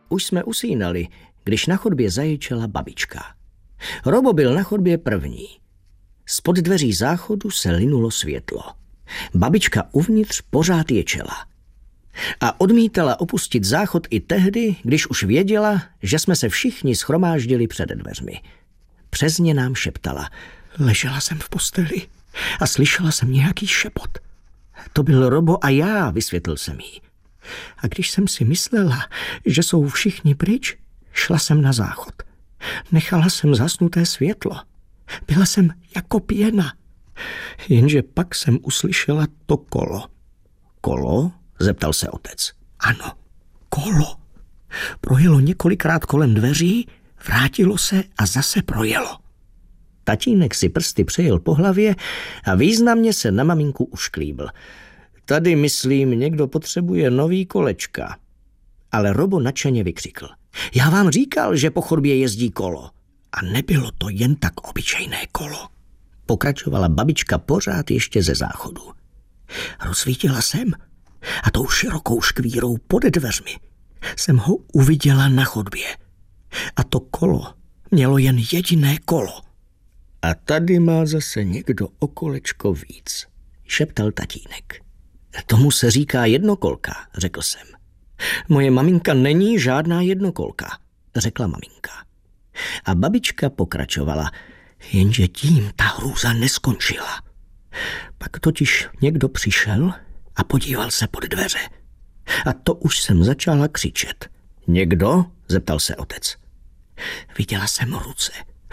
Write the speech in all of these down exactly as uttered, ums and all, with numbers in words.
Už jsme usínali, když na chodbě zaječela babička. Robo byl na chodbě první. Spod dveří záchodu se linulo světlo. Babička uvnitř pořád ječela. A odmítala opustit záchod i tehdy, když už věděla, že jsme se všichni shromáždili před dveřmi. Přes ně nám šeptala. Ležela jsem v posteli a slyšela jsem nějaký šepot. To byl Robo a já, vysvětlil jsem jí. A když jsem si myslela, že jsou všichni pryč, šla jsem na záchod. Nechala jsem zasnuté světlo. Byla jsem jako pěna. Jenže pak jsem uslyšela to kolo. Kolo? Zeptal se otec. Ano, kolo. Projelo několikrát kolem dveří, vrátilo se a zase projelo. Tatínek si prsty přejel po hlavě a významně se na maminku ušklíbl. Tady, myslím, někdo potřebuje nový kolečka. Ale Robo nadšeně vykřikl. Já vám říkal, že po chodbě jezdí kolo. A nebylo to jen tak obyčejné kolo. Pokračovala babička pořád ještě ze záchodu. Rozsvítila jsem a tou širokou škvírou pod dveřmi jsem ho uviděla na chodbě. A to kolo mělo jen jediné kolo. A tady má zase někdo o kolečko víc, šeptal tatínek. Tomu se říká jednokolka, řekl jsem. Moje maminka není žádná jednokolka, řekla maminka. A babička pokračovala, jenže tím ta hrůza neskončila. Pak totiž někdo přišel a podíval se pod dveře. A to už jsem začala křičet. Někdo? Zeptal se otec. Viděla jsem ruce.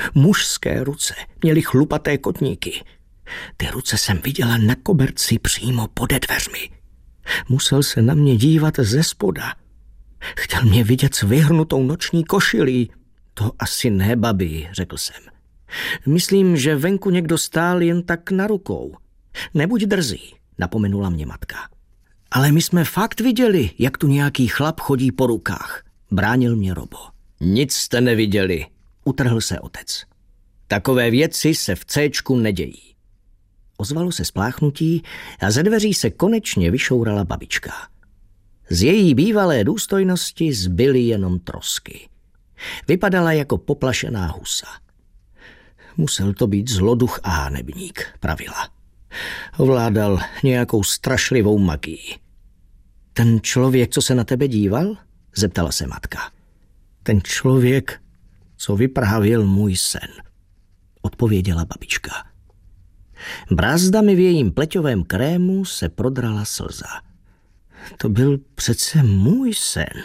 Mužské ruce. Měly chlupaté kotníky. Ty ruce jsem viděla na koberci přímo pod dveřmi. Musel se na mě dívat ze spoda. Chtěl mě vidět s vyhrnutou noční košilí. To asi ne, babi, řekl jsem. Myslím, že venku někdo stál jen tak na rukou. Nebuď drzý, napomenula mě matka. Ale my jsme fakt viděli, jak tu nějaký chlap chodí po rukách. Bránil mě Robo. Nic jste neviděli, utrhl se otec. Takové věci se v céčku nedějí. Ozvalo se spláchnutí a ze dveří se konečně vyšourala babička. Z její bývalé důstojnosti zbyly jenom trosky. Vypadala jako poplašená husa. Musel to být zloduch a hanebník, pravila. Ovládal nějakou strašlivou magii. Ten člověk, co se na tebe díval? Zeptala se matka. Ten člověk, co vyprávěl můj sen, odpověděla babička. Brázdami v jejím pleťovém krému se prodrala slza. To byl přece můj sen.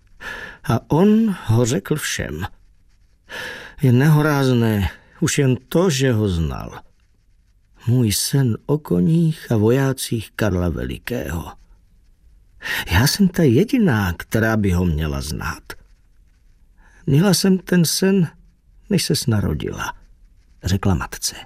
A on ho řekl všem. Je nehorázné už jen to, že ho znal. Můj sen o koních a vojácích Karla Velikého. Já jsem ta jediná, která by ho měla znát. Měla jsem ten sen, než ses narodila, řekla matce.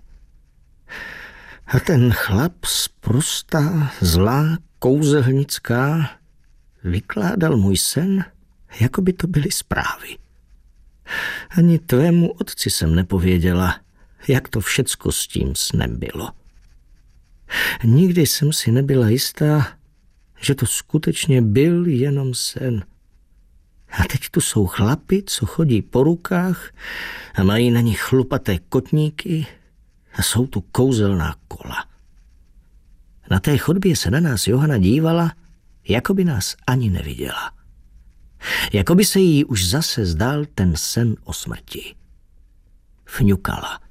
A ten chlap sprostá, zlá, kouzelnická, vykládal můj sen, jako by to byly zprávy. Ani tvému otci jsem nepověděla, jak to všecko s tím snem bylo. Nikdy jsem si nebyla jistá, že to skutečně byl jenom sen. A teď tu jsou chlapi, co chodí po rukách a mají na nich chlupaté kotníky a jsou tu kouzelná kola. Na té chodbě se na nás Johana dívala, jako by nás ani neviděla. Jako by se jí už zase zdál ten sen o smrti. Fňukala.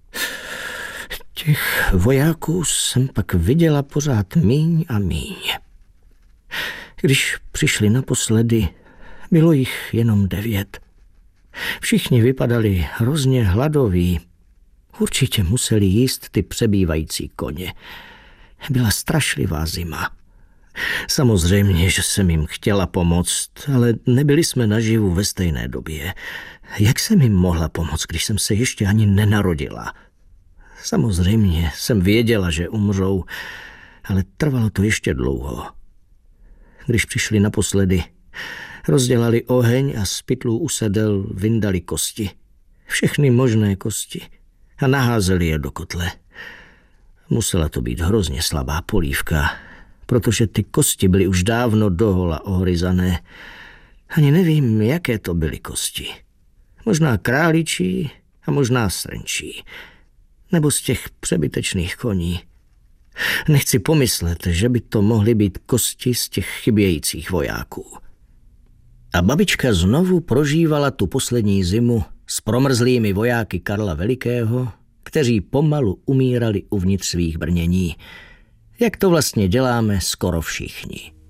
Těch vojáků jsem pak viděla pořád míň a míň. Když přišli naposledy, bylo jich jenom devět. Všichni vypadali hrozně hladoví. Určitě museli jíst ty přebývající koně. Byla strašlivá zima. Samozřejmě, že jsem jim chtěla pomoct, ale nebyli jsme naživu ve stejné době. Jak jsem jim mohla pomoct, když jsem se ještě ani nenarodila? Samozřejmě jsem věděla, že umřou, ale trvalo to ještě dlouho. Když přišli naposledy, rozdělali oheň a z pytlů usedel vyndali kosti. Všechny možné kosti. A naházeli je do kotle. Musela to být hrozně slabá polívka, protože ty kosti byly už dávno dohola ohryzané Ani nevím, jaké to byly kosti. Možná králičí a možná srnčí. Nebo z těch přebytečných koní. Nechci pomyslet, že by to mohly být kosti z těch chybějících vojáků. A babička znovu prožívala tu poslední zimu s promrzlými vojáky Karla Velikého, kteří pomalu umírali uvnitř svých brnění, jak to vlastně děláme skoro všichni.